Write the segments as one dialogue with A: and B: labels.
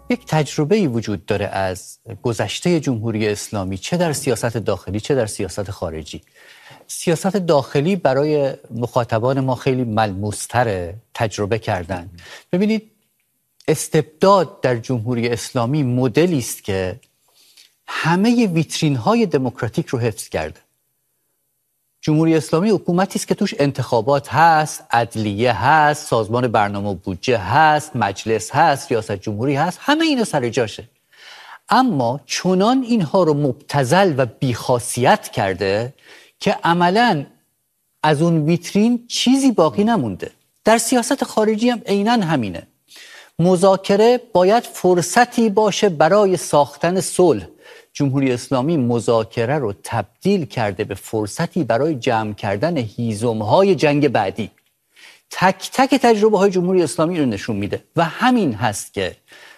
A: یک تجربه‌ای وجود داره از گذشته جمهوری اسلامی، چه در سیاست داخلی چه در سیاست خارجی. سیاست داخلی برای مخاطبان ما خیلی ملموس‌تر تجربه کردن. ببینید استبداد در جمهوری اسلامی مدلی است که همه ویترین‌های دموکراتیک رو حفظ کرده. جمهوری اسلامی حکومتی است که توش انتخابات هست، عدلیه هست، سازمان برنامه و بودجه هست، مجلس هست، ریاست جمهوری هست، همه اینا سر جاشه. اما چنان اینها رو مبتذل و بیخاصیت کرده که عملاً از اون ویترین چیزی باقی نمونده. در سیاست خارجی هم عیناً همینه. مذاکره باید فرصتی باشه برای ساختن صلح. جمهوری اسلامی مذاکره رو تبدیل کرده به فرصتی برای جمع کردن هیزم‌های جنگ بعدی. تک تک تجربه‌های جمهوری اسلامی رو نشون میده و همین هست که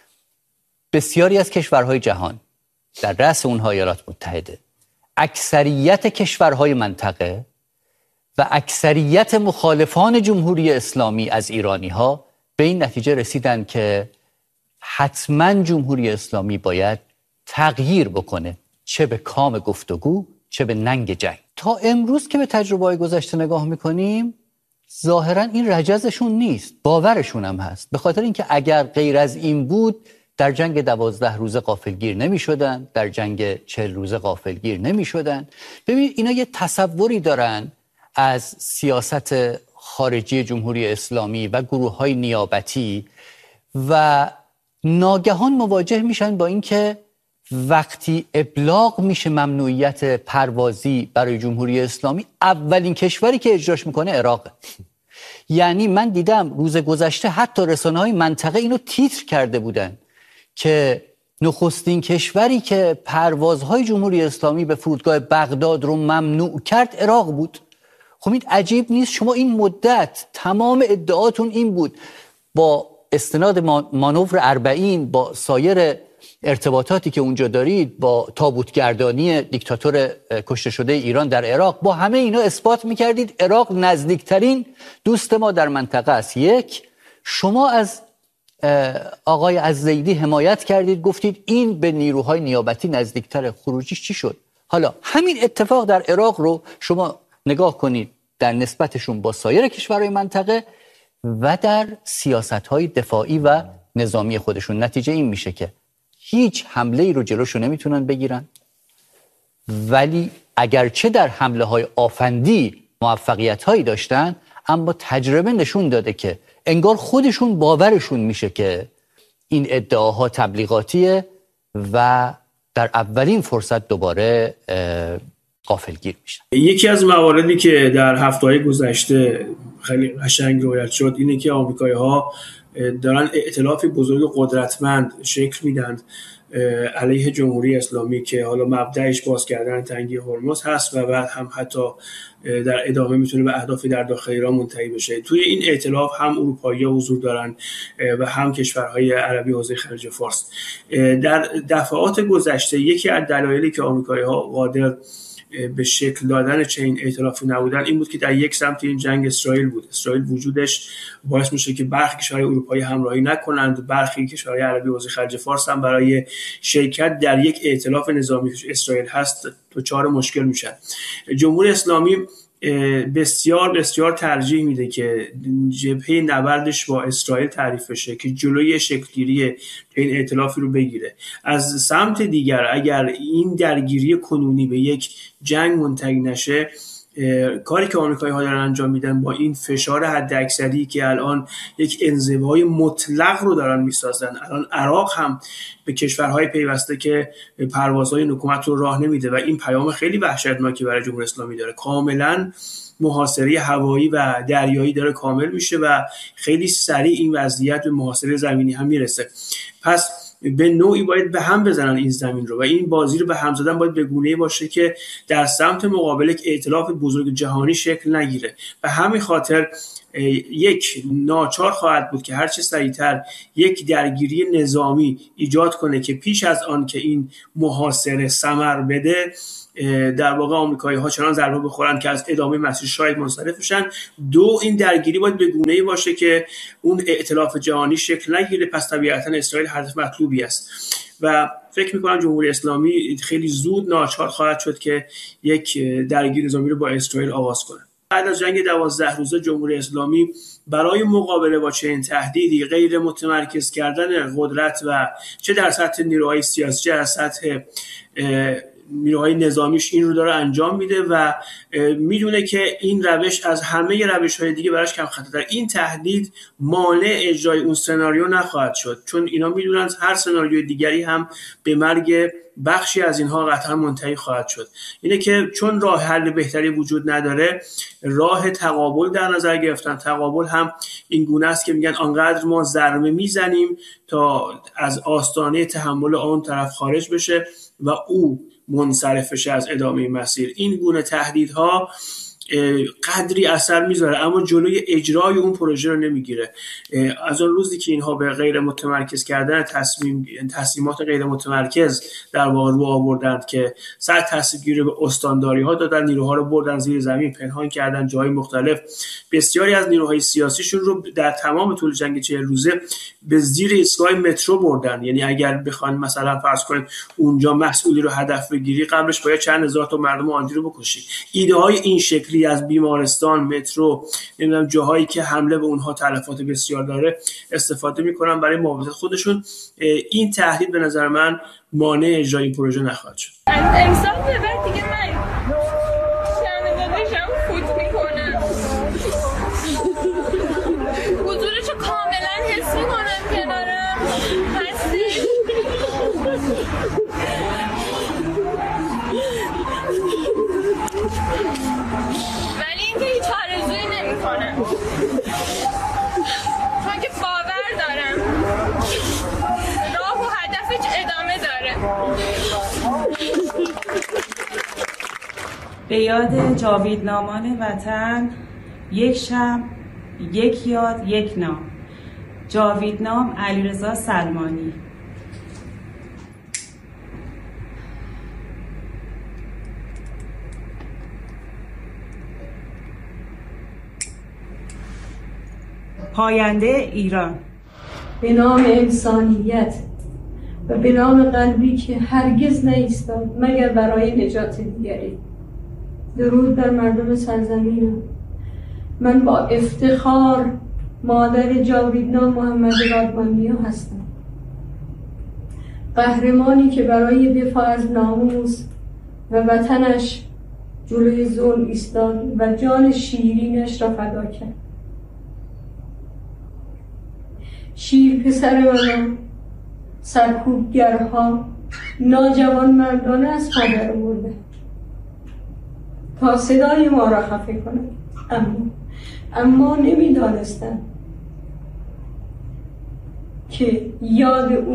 A: بسیاری از کشورهای جهان، در رأس اونها ایالات متحده، اکثریت کشورهای منطقه و اکثریت مخالفان جمهوری اسلامی از ایرانی‌ها به این نتیجه رسیدن که حتما جمهوری اسلامی باید تغییر بکنه، چه به کام گفتگو چه به ننگ جنگ. تا امروز که به تجربه‌های گذشته نگاه میکنیم ظاهرا این رجزشون نیست، باورشون هم هست، به خاطر اینکه اگر غیر از این بود در جنگ 12 روزه غافلگیر نمی شدن، در جنگ 40 روزه غافلگیر نمی شدن. ببینید اینا یه تصوری دارن از سیاست خارجی جمهوری اسلامی و گروه‌های نیابتی و ناگهان مواجه میشن با اینکه وقتی ابلاغ میشه ممنوعیت پروازی برای جمهوری اسلامی، اولین کشوری که اجراش میکنه عراقه. یعنی من دیدم روز گذشته حتی رسانه‌های منطقه اینو تیتر کرده بودن که نخستین کشوری که پروازهای جمهوری اسلامی به فرودگاه بغداد رو ممنوع کرد عراق بود. خب این عجیب نیست؟ شما این مدت تمام ادعاتون این بود، با استناد مانور 40 با سایر ارتباطاتی که اونجا دارید، با تابوتگردانی دیکتاتور کشته شده ایران در عراق، با همه اینا اثبات میکردید عراق نزدیکترین دوست ما در منطقه است. یک، شما از آقای الزیدی حمایت کردید، گفتید این به نیروهای نیابتی نزدیکتر. خروجیش چی شد؟ حالا همین اتفاق در عراق رو شما نگاه کنید در نسبتشون با سایر کشورهای منطقه و در سیاست‌های دفاعی و نظامی خودشون. نتیجه این میشه که هیچ حمله‌ای رو جلوشو نمیتونن بگیرن، ولی اگرچه در حمله‌های آفندی موفقیت‌هایی داشتن، اما تجربه نشون داده که انگار خودشون باورشون میشه که این ادعاها تبلیغاتیه و در اولین فرصت دوباره غافلگیر میشن.
B: یکی از مواردی که در هفته‌های گذشته خیلی قشنگ روایت شد اینه که آمریکایی‌ها دارن ائتلاف بزرگ قدرتمند شکل میدن علیه جمهوری اسلامی که حالا مبدأش باز کردن تنگی هرمز هست و بعد هم حتی در ادامه میتونه به اهدافی در داخل ایران منتهی بشه. توی این ائتلاف هم اروپایی‌ها حضور دارن و هم کشورهای عربی حوزه خلیج فارس. در دفعات گذشته یکی از دلایلی که آمریکایی‌ها قادر به شکل دادن چنین ائتلافی نبودن این بود که در یک سمت این جنگ اسرائیل بود. اسرائیل وجودش باعث میشه که برخی کشورهای اروپایی همراهی نکنند، برخی کشورهای عربی حوزه خلیج فارس هم برای شرکت در یک ائتلاف نظامی که اسرائیل هست دچار مشکل میشن. جمهوری اسلامی بسیار بسیار ترجیح میده که جبهه نبردش با اسرائیل تعریف بشه که جلوی شکلگیری این ائتلافی رو بگیره. از سمت دیگر اگر این درگیری کنونی به یک جنگ منتهی نشه، کاری که آمریکایی‌ها دارن انجام میدن با این فشار حداکثری که الان یک انزوای مطلق رو دارن میسازن، الان عراق هم به کشورهای پیوسته که پروازهای حکومت رو راه نمیده و این پیام خیلی وحشتناکی برای جمهوری اسلامی داره. کاملا محاصره هوایی و دریایی داره کامل میشه و خیلی سریع این وضعیت به محاصره زمینی هم میرسه. پس به نوعی باید به هم بزنن این زمین رو و این بازی رو به هم زدن باید به گونه‌ای باشه که در سمت مقابل یک ائتلاف بزرگ جهانی شکل نگیره. به همین خاطر یک ناچار خواهد بود که هر چه سریعتر یک درگیری نظامی ایجاد کنه که پیش از آن که این محاصره ثمر بده در واقع آمریکایی‌ها چنان ضربه بخورن که از ادامه مسیر شاید منصرف بشن. دو، این درگیری باید به گونه‌ای باشه که اون ائتلاف جهانی شکل نگیره، پس طبیعتاً اسرائیل هدف مطلوبی است و فکر می‌کنم جمهوری اسلامی خیلی زود ناچار خواهد شد که یک درگیری نظامی رو با اسرائیل آغاز کنه. بعد از جنگ 12 روزه جمهوری اسلامی برای مقابله با چنین تهدیدی غیر متمرکز کردن قدرت و چه در سطح نیروهای سیاسی چه در سطح نیروهای نظامیش این رو داره انجام میده و میدونه که این روش از همه روش‌های دیگه براش کم خطرتر. این تهدید مانع اجرای اون سناریو نخواهد شد، چون اینا میدونن هر سناریوی دیگری هم به مرگ بخشی از اینها قطعا منتهی خواهد شد. اینه که چون راه حل بهتری وجود نداره، راه تقابل در نظر گرفتن. تقابل هم این گونه است که میگن آنقدر ما ضربه میزنیم تا از آستانه تحمل آن طرف خارج بشه و او منصرف بشه از ادامه مسیر. این گونه تهدیدها قدری اثر میذاره اما جلوی اجرای اون پروژه رو نمیگیره. از اون روزی که اینها به غیر متمرکز کردن تصمیمات غیر متمرکز در واقع رو آوردند که سر تصمیم‌گیری به استانداری ها دادن، نیروها رو بردن زیر زمین، پنهان کردن جای مختلف. بسیاری از نیروهای سیاسیشون رو در تمام طول جنگ 40 روزه به زیر ایستگاه مترو بردن. یعنی اگر بخوان مثلا فرض کنید اونجا مسئولی رو هدف بگیری، قبلش باید چند هزار تا مردم عادی رو بکشی. ایده های این شکلی از بیمارستان، مترو، نمیدونم جاهایی که حمله به اونها تلفات بسیار داره استفاده میکنن برای محافظت خودشون. این تهدید به نظر من مانع اجرای این پروژه نخواهد شد.
C: امسال به بعد دیگه من شنونده‌شم فوت میکنم، حضورشو کاملا حس میکنم کنارم هستی. ولی اینکه هیچ آرزویی نمی‌کنم، چون که باور دارم راه و هدفش ادامه داره.
D: به یاد جاویدنامان وطن، یک شب، یک یاد، یک نام. جاویدنام علیرضا سلمانی. پاینده ایران.
E: به نام انسانیت و به نام قلبی که هرگز نایستاد مگر برای نجات دیگری. درود بر مردم سرزمینم. من با افتخار مادر جاویدنام محمد رادمانیا هستم، قهرمانی که برای دفاع از ناموس و وطنش جلوی ظلم ایستاد و جان شیرینش را فدا کرد. شیر پسر من، سرکوبگرها ناجوان مردانه از پادر برده تا صدای ما را خفه کنند، اما نمیدانستند که یاد او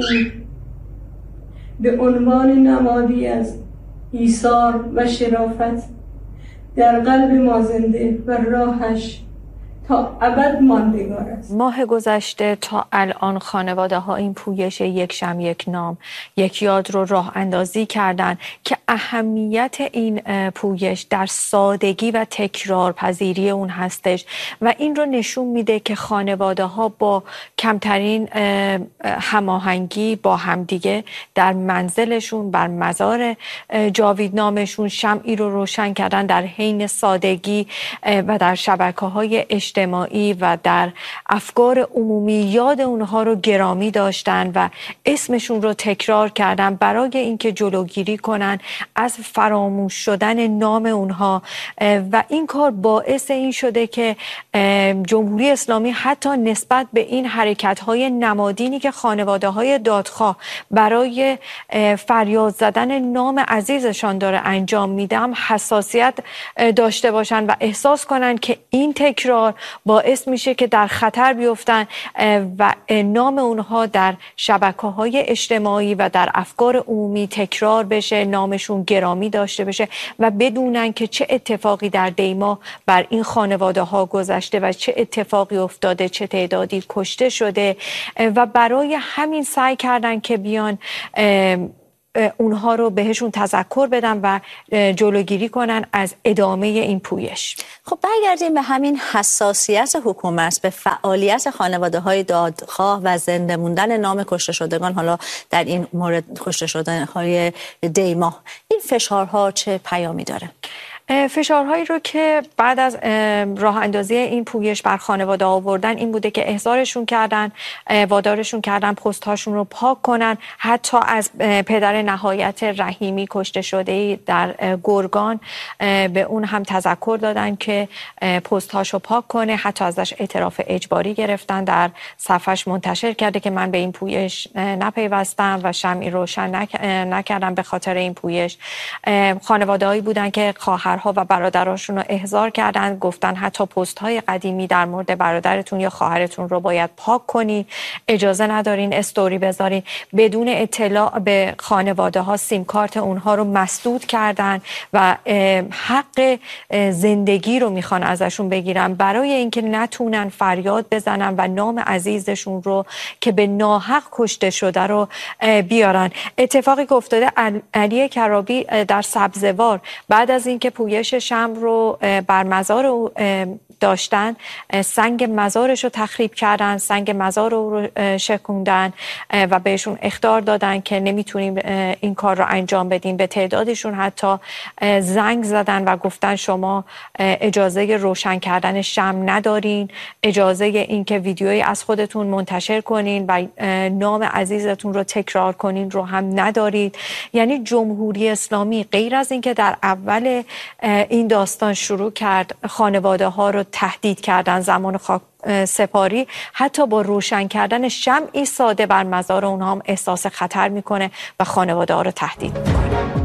E: به عنوان نمادی از ایثار و شرافت در قلب ما زنده و راهش تا ابد ماندگار است.
F: ماه گذشته تا الان خانواده ها این پویش یک شم یک نام یک یاد رو راه اندازی کردن که اهمیت این پویش در سادگی و تکرار پذیری اون هستش و این رو نشون میده که خانواده ها با کمترین هماهنگی با همدیگه در منزلشون بر مزار جاویدنامشون شمعی رو روشن کردن در حین سادگی و در شبکه‌های اجتماعی و در افکار عمومی یاد اونها رو گرامی داشتن و اسمشون رو تکرار کردن برای اینکه جلوگیری کنن از فراموش شدن نام اونها و این کار باعث این شده که جمهوری اسلامی حتی نسبت به این حرکت‌های نمادینی که خانواده‌های دادخواه برای فریاد زدن نام عزیزشان داره انجام میدن حساسیت داشته باشن و احساس کنن که این تکرار باعث میشه که در خطر بیفتن و نام اونها در شبکه‌های اجتماعی و در افکار عمومی تکرار بشه، نامشون گرامی داشته بشه و بدونن که چه اتفاقی در دیما بر این خانواده ها گذشته و چه اتفاقی افتاده، چه تعدادی کشته شده و برای همین سعی کردن که بیان اونها رو بهشون تذکر بدن و جلوگیری کنن از ادامه این پویش.
G: خب برگردیم به همین حساسیت حکومت به فعالیت خانواده‌های دادخواه و زنده موندن نام کشته شدگان، حالا در این مورد کشته شدن‌های دیما. این فشارها چه پیامی داره؟
F: فشارهایی رو که بعد از راه اندازی این پویش بر خانواده آوردن این بوده که احضارشون کردن، وادارشون کردن پست هاشون رو پاک کنن. حتی از پدر نهایت رحیمی کشته شده در گرگان به اون هم تذکر دادن که پست هاشو پاک کنه. حتی ازش اعتراف اجباری گرفتن، در صفحش منتشر کرده که من به این پویش نپیوستم و شمعی روشن نکردم به خاطر این پویش. خانواده‌ای بودن که خواهر و برادراشون رو احضار کردن، گفتن حتی پست های قدیمی در مورد برادرتون یا خواهرتون رو باید پاک کنین، اجازه ندارین استوری بذارین. بدون اطلاع به خانواده ها سیم کارت اونها رو مسدود کردن و حق زندگی رو میخوان ازشون بگیرن برای اینکه نتونن فریاد بزنن و نام عزیزشون رو که به ناحق کشته شده رو بیارن. اتفاقی که افتاده علی کرابی در سبزوار بعد از اینکه پویش شمع رو بر مزار داشتن، سنگ مزارش رو تخریب کردن، سنگ مزار رو شکوندن و بهشون اخطار دادن که نمیتونیم این کار رو انجام بدیم. به تعدادشون حتی زنگ زدن و گفتن شما اجازه روشن کردن شمع ندارین، اجازه این که ویدیویی از خودتون منتشر کنین و نام عزیزتون رو تکرار کنین رو هم ندارید. یعنی جمهوری اسلامی غیر از این که در اول این داستان شروع کرد خانواده ها رو تهدید کردن زمان خاک سپاری، حتی با روشن کردن شمعی ساده بر مزار اونها هم احساس خطر میکنه و خانواده ها رو تهدید میکنه.